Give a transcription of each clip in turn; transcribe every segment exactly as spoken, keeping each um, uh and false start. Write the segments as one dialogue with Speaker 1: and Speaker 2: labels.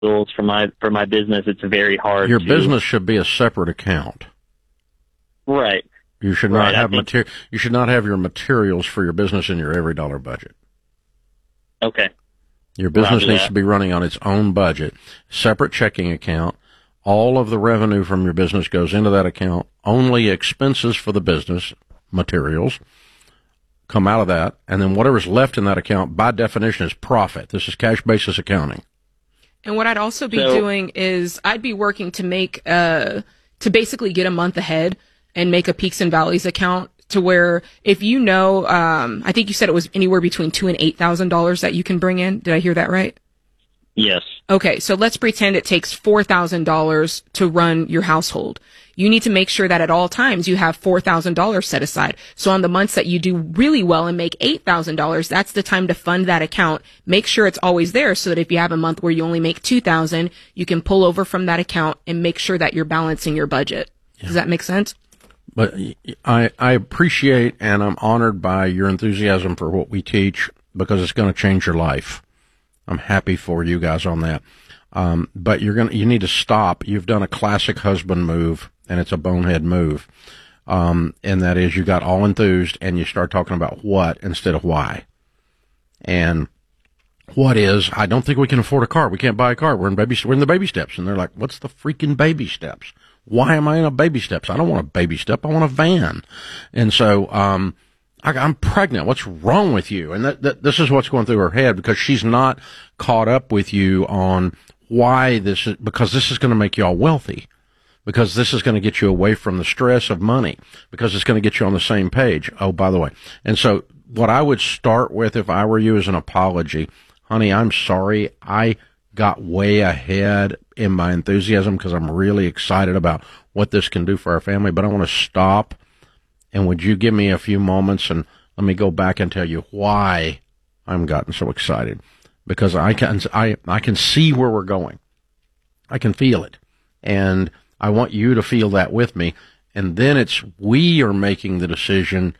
Speaker 1: for my for my business, it's very hard.
Speaker 2: Your
Speaker 1: to,
Speaker 2: business should be a separate account.
Speaker 1: Right.
Speaker 2: You should not
Speaker 1: right,
Speaker 2: have
Speaker 1: think,
Speaker 2: mater- You should not have your materials for your business in your every dollar budget.
Speaker 1: Okay.
Speaker 2: Your business
Speaker 1: Roger
Speaker 2: needs
Speaker 1: that.
Speaker 2: to be running on its own budget, separate checking account. All of the revenue from your business goes into that account. Only expenses for the business, materials, come out of that. And then whatever's left in that account, by definition, is profit. This is cash basis accounting.
Speaker 3: And what I'd also be
Speaker 1: So-
Speaker 3: doing is I'd be working to make, uh, to basically get a month ahead and make a peaks and valleys account to where if you know, um, I think you said it was anywhere between two and eight thousand dollars that you can bring in. Did I hear that right?
Speaker 1: Yes.
Speaker 3: Okay, so let's pretend it takes four thousand dollars to run your household. You need to make sure that at all times you have four thousand dollars set aside. So on the months that you do really well and make eight thousand dollars, that's the time to fund that account. Make sure it's always there so that if you have a month where you only make two thousand dollars, you can pull over from that account and make sure that you're balancing your budget. Yeah. Does that make sense?
Speaker 2: But I, I appreciate and I'm honored by your enthusiasm for what we teach because it's going to change your life. I'm happy for you guys on that. Um, but you're going to, you need to stop. You've done a classic husband move and it's a bonehead move. Um, and that is you got all enthused and you start talking about what instead of why. And what is, I don't think we can afford a car. We can't buy a car. We're in baby, we're in the baby steps. And they're like, what's the freaking baby steps? Why am I in a baby steps? I don't want a baby step. I want a van. And so, um, I, I'm pregnant. What's wrong with you? And that, that, this is what's going through her head because she's not caught up with you on why this is, because this is going to make you all wealthy, because this is going to get you away from the stress of money, because it's going to get you on the same page. Oh, by the way. And so what I would start with if I were you is an apology. Honey, I'm sorry. I got way ahead in my enthusiasm because I'm really excited about what this can do for our family, but I want to stop. And would you give me a few moments and let me go back and tell you why I'm gotten so excited? Because I can, I, I can see where we're going. I can feel it. And I want you to feel that with me. And then it's, we are making the decision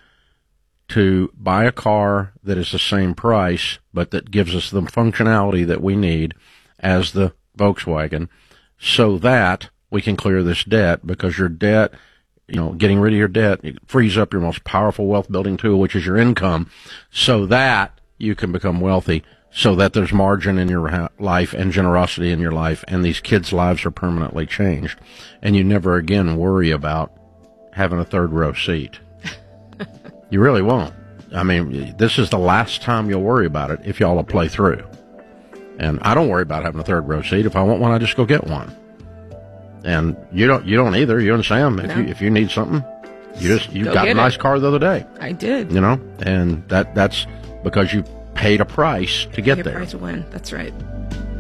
Speaker 2: to buy a car that is the same price, but that gives us the functionality that we need as the Volkswagen so that we can clear this debt, because your debt, you know, getting rid of your debt, it frees up your most powerful wealth building tool, which is your income, so that you can become wealthy, so that there's margin in your ha- life and generosity in your life, and these kids' lives are permanently changed. And you never again worry about having a third row seat. You really won't. I mean, this is the last time you'll worry about it if y'all will play through. And I don't worry about having a third row seat. If I want one, I just go get one. And you don't, you don't either. You and Sam, if
Speaker 3: no.
Speaker 2: you, if you need something, you just, you
Speaker 3: Go
Speaker 2: got a nice
Speaker 3: it.
Speaker 2: car the other day.
Speaker 3: I did.
Speaker 2: You know, and that, that's because you paid a price to get
Speaker 3: Pay a
Speaker 2: there.
Speaker 3: price to win. That's right.